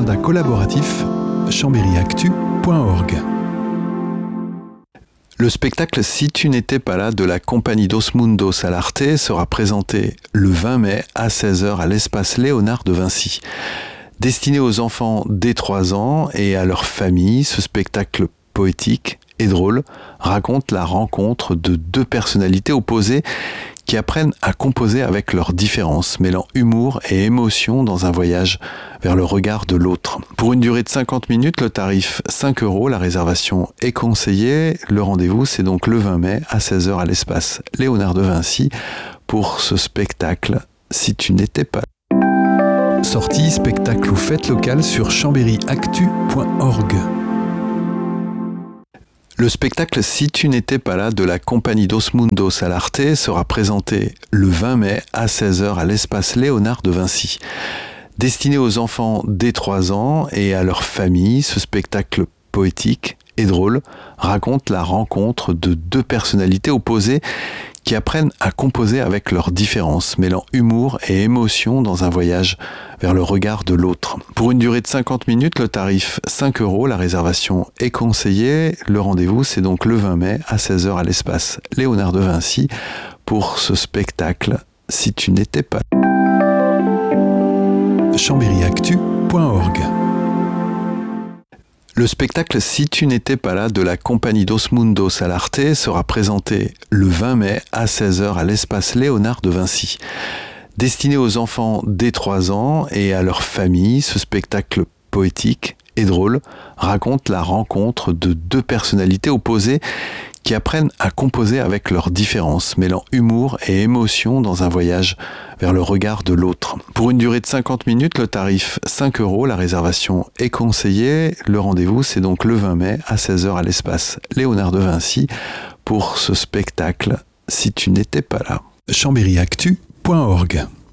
agenda collaboratif chambéryactu.org. Le spectacle Si tu n'étais pas là de la compagnie Dos Mundos à l'Arte sera présenté le 20 mai à 16h à l'espace Léonard de Vinci. Destiné aux enfants dès 3 ans et à leur famille, ce spectacle poétique et drôle raconte la rencontre de 2 personnalités opposées qui apprennent à composer avec leurs différences, mêlant humour et émotion dans un voyage vers le regard de l'autre. Pour une durée de 50 minutes, le tarif 5 €, la réservation est conseillée. Le rendez-vous, c'est donc le 20 mai à 16h à l'espace Léonard de Vinci pour ce spectacle Si tu n'étais pas là. Sorties, spectacles ou fêtes locales sur chambéryactu.org. Le spectacle Si tu n'étais pas là de la compagnie Dos Mundos à l'Arte sera présenté le 20 mai à 16h à l'espace Léonard de Vinci. Destiné aux enfants dès 3 ans et à leur famille, ce spectacle poétique et drôle raconte la rencontre de 2 personnalités opposées qui apprennent à composer avec leurs différences, mêlant humour et émotion dans un voyage vers le regard de l'autre. Pour une durée de 50 minutes, le tarif 5 €, la réservation est conseillée. Le rendez-vous, c'est donc le 20 mai à 16h à l'espace Léonard de Vinci pour ce spectacle Si tu n'étais pas là. chambéryactu.org. Le spectacle Si tu n'étais pas là de la compagnie Dos Mundos à l'Arte sera présenté le 20 mai à 16h à l'espace Léonard de Vinci. Destiné aux enfants dès 3 ans et à leur famille, ce spectacle poétique et drôle raconte la rencontre de 2 personnalités opposées qui apprennent à composer avec leurs différences, mêlant humour et émotion dans un voyage vers le regard de l'autre. Pour une durée de 50 minutes, le tarif 5 €, la réservation est conseillée. Le rendez-vous, c'est donc le 20 mai à 16h à l'espace Léonard de Vinci pour ce spectacle Si tu n'étais pas là. chambéryactu.org.